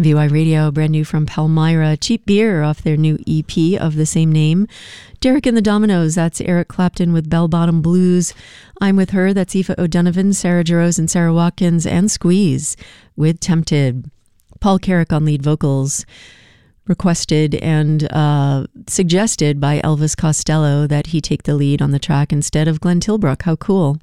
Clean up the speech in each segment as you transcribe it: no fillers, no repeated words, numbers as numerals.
MVY Radio, brand new from Palmyra. Cheap Beer off their new EP of the same name. Derek and the Dominoes, that's Eric Clapton with Bell Bottom Blues. I'm With Her, that's Aoife O'Donovan, Sarah Jarosz and Sarah Watkins, and Squeeze with Tempted. Paul Carrick on lead vocals. Requested and suggested by Elvis Costello that he take the lead on the track instead of Glenn Tilbrook. How cool.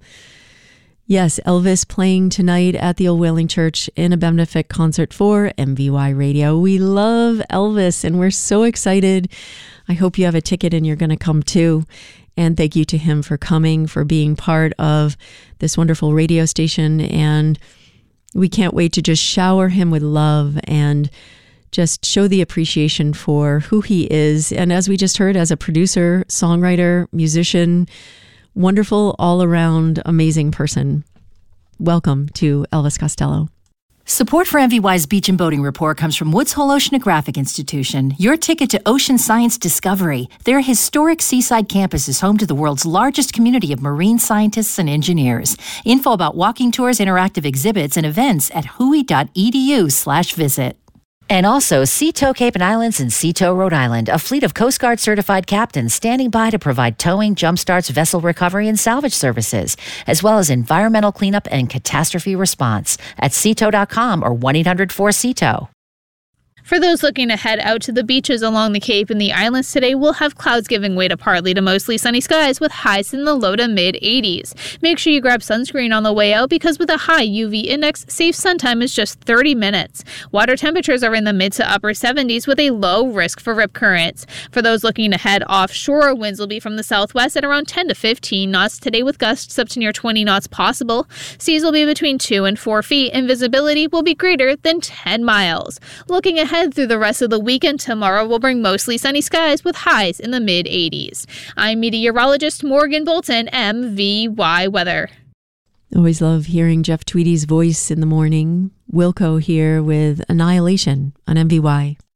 Yes, Elvis playing tonight at the Old Whaling Church in a benefit concert for MVY Radio. We love Elvis and we're so excited. I hope you have a ticket and you're going to come too. And thank you to him for coming, for being part of this wonderful radio station. And we can't wait to just shower him with love and just show the appreciation for who he is. And as we just heard, as a producer, songwriter, musician, wonderful, all-around, amazing person. Welcome to Elvis Costello. Support for MVY's Beach and Boating Report comes from Woods Hole Oceanographic Institution, your ticket to ocean science discovery. Their historic seaside campus is home to the world's largest community of marine scientists and engineers. Info about walking tours, interactive exhibits, and events at hui.edu/visit. And also, Sea-Tow Cape and Islands and Sea-Tow Rhode Island, a fleet of Coast Guard certified captains standing by to provide towing, jumpstarts, vessel recovery, and salvage services, as well as environmental cleanup and catastrophe response at seatow.com or 1-800-4SEATOW. For those looking to head out to the beaches along the Cape and the islands today, we'll have clouds giving way to partly to mostly sunny skies with highs in the low to mid-80s. Make sure you grab sunscreen on the way out because with a high UV index, safe sun time is just 30 minutes. Water temperatures are in the mid to upper 70s with a low risk for rip currents. For those looking to head offshore, winds will be from the southwest at around 10 to 15 knots today with gusts up to near 20 knots possible. Seas will be between 2 and 4 feet and visibility will be greater than 10 miles. Looking ahead through the rest of the weekend, tomorrow will bring mostly sunny skies with highs in the mid-80s. I'm meteorologist Morgan Bolton, MVY Weather. Always love hearing Jeff Tweedy's voice in the morning. Wilco here with Annihilation on MVY.